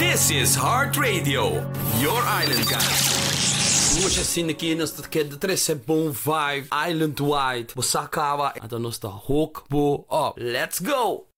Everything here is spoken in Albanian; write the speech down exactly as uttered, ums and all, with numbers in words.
This is Heart Radio, your island guide. Hoje assim aqui nós quer trazer bom vibe island wide. Bosakawa, então nós tá hook bo up. Let's go.